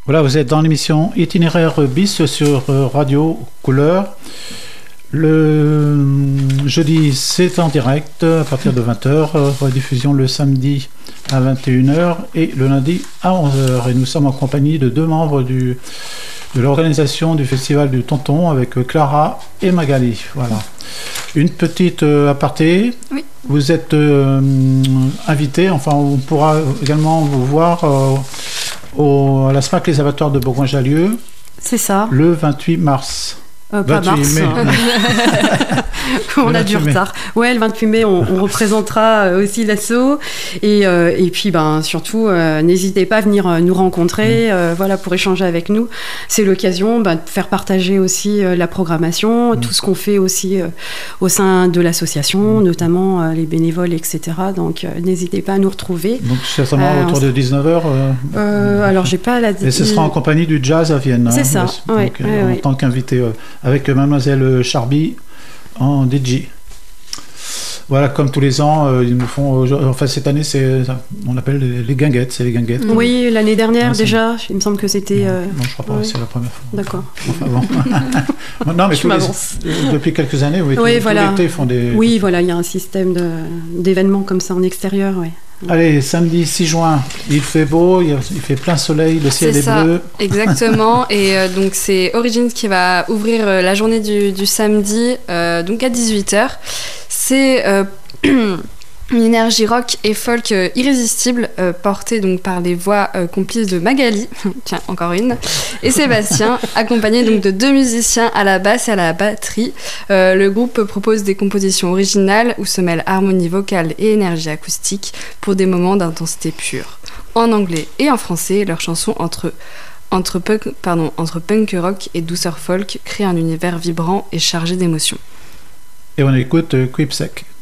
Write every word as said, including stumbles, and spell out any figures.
Voilà, vous êtes dans l'émission Itinéraire bis sur Radio Couleur. Le jeudi, c'est en direct à partir de vingt heures, rediffusion le samedi à vingt et une heures et le lundi à onze heures. Et nous sommes en compagnie de deux membres du, de l'organisation du Festival du Tonton avec Clara et Magali. Voilà. Une petite euh, aparté. Oui. Vous êtes euh, invité, enfin on pourra également vous voir euh, au, à la SMAC Les Abattoirs de Bourgoin-Jallieu. C'est ça. Le vingt-huit mars. Euh, pas mars. mai. On a du retard. Ouais, le vingt-huit mai, on, on représentera aussi l'asso. Et, euh, et puis, ben, surtout, euh, n'hésitez pas à venir nous rencontrer, euh, voilà, pour échanger avec nous. C'est l'occasion ben, de faire partager aussi euh, la programmation, mmh. tout ce qu'on fait aussi euh, au sein de l'association, mmh. notamment euh, les bénévoles, et cetera. Donc, euh, n'hésitez pas à nous retrouver. Donc, c'est seulement euh, autour de dix-neuf heures euh, euh, Alors, j'ai pas la... Et ce sera en compagnie du jazz à Vienne. C'est ça, hein, ouais, donc, ouais, en ouais. tant qu'invité euh, avec Mademoiselle Charby en D J. Voilà, comme tous les ans, euh, ils nous font. Euh, enfin, cette année, c'est, on appelle les, les guinguettes, c'est les guinguettes. Oui, l'année dernière ah, déjà, il me semble que c'était. Non, euh... non je crois pas, oui. C'est la première fois. D'accord. Enfin, bon. non, mais tous les, depuis quelques années, oui, oui tous, voilà. tous l'été, ils font des. Oui, voilà, il y a un système de, d'événements comme ça en extérieur, oui. Allez, samedi six juin, il fait beau, il fait plein soleil, le ciel c'est est ça, bleu. Exactement, et euh, donc c'est Origins qui va ouvrir euh, la journée du, du samedi, euh, donc à dix-huit heures. C'est euh, une énergie rock et folk euh, irrésistible, euh, portée donc par les voix euh, complices de Magali, tiens, encore une, et Sébastien, accompagnés donc de deux musiciens à la basse et à la batterie. Euh, le groupe propose des compositions originales où se mêlent harmonie vocale et énergie acoustique pour des moments d'intensité pure. En anglais et en français, leurs chansons entre, entre, punk, pardon, entre punk rock et douceur folk créent un univers vibrant et chargé d'émotions. Et on écoute euh, Quipsec.